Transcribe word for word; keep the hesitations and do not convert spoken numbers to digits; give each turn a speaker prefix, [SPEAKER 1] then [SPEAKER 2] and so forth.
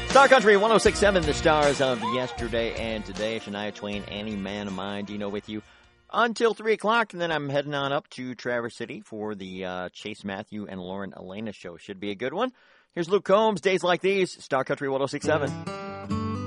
[SPEAKER 1] Star Country one oh six point seven, the stars of yesterday and today. Shania Twain, Annie, Man of Mine, Dino with you until three o'clock. And then I'm heading on up to Traverse City for the uh, Chase Matthew and Lauren Elena show. Should be a good one. Here's Luke Combs, Days Like These, Star Country one oh six point seven.